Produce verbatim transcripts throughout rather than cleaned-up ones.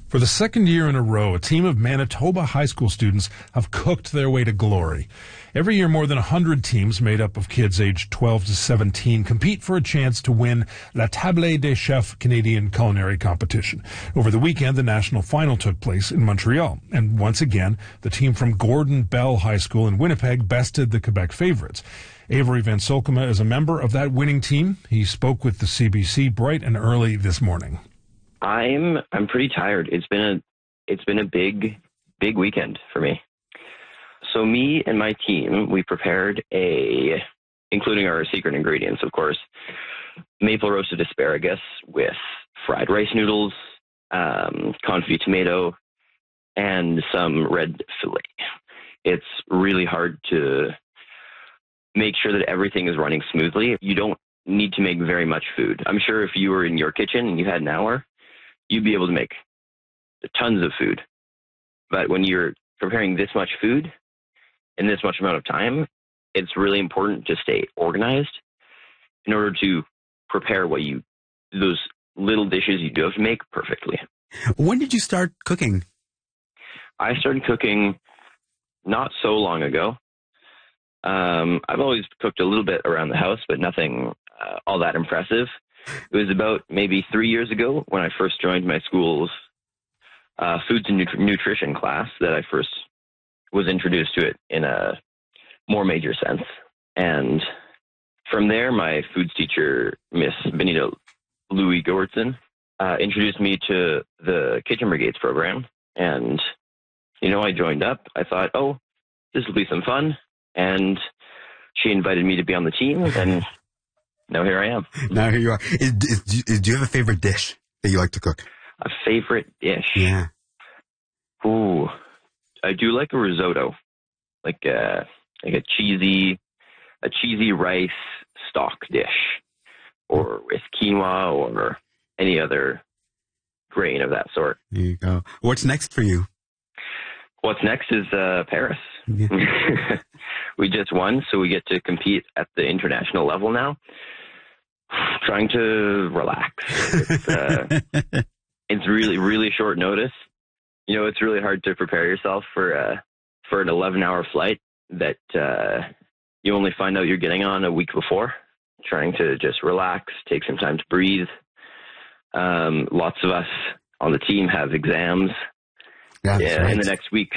For the second year in a row, a team of Manitoba high school students have cooked their way to glory. Every year, more than one hundred teams made up of kids aged twelve to seventeen compete for a chance to win La Table des Chefs Canadian culinary competition. Over the weekend, the national final took place in Montreal. And once again, the team from Gordon Bell High School in Winnipeg bested the Quebec favorites. Avery Van Solkema is a member of that winning team. He spoke with the C B C bright and early this morning. I'm I'm pretty tired. It's been a it's been a big big weekend for me. So me and my team, we prepared a, including our secret ingredients, of course, maple roasted asparagus with fried rice noodles, um, confit tomato, and some red filet. It's really hard to make sure that everything is running smoothly. You don't need to make very much food. I'm sure if you were in your kitchen and you had an hour, you'd be able to make tons of food. But when you're preparing this much food in this much amount of time, it's really important to stay organized in order to prepare what you, those little dishes you do have to make perfectly. When did you start cooking? I started cooking not so long ago. Um, I've always cooked a little bit around the house, but nothing uh, all that impressive. It was about maybe three years ago when I first joined my school's uh, foods and nut- nutrition class that I first was introduced to it in a more major sense. And from there, my foods teacher, Miss Benita Louis Goertzen, uh, introduced me to the Kitchen Brigades program. And, you know, I joined up. I thought, oh, this will be some fun. And she invited me to be on the team, and now here I am. Now here you are. Is, is, is, do you have a favorite dish that you like to cook? A favorite dish? Yeah. Ooh, I do like a risotto, like a like a cheesy, a cheesy rice stock dish, or with quinoa or any other grain of that sort. There you go. What's next for you? What's next is uh, Paris. Yeah. We just won, so we get to compete at the international level now. Trying to relax. It's, uh, it's really, really short notice. You know, it's really hard to prepare yourself for uh, for an eleven-hour flight that uh, you only find out you're getting on a week before. Trying to just relax, take some time to breathe. Um, lots of us on the team have exams yeah, yeah, right. in the next week.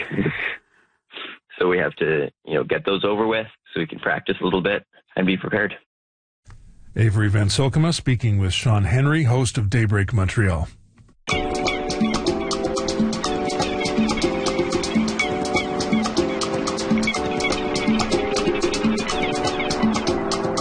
So we have to, you know, get those over with so we can practice a little bit and be prepared. Avery Van Solkema speaking with Sean Henry, host of Daybreak Montreal.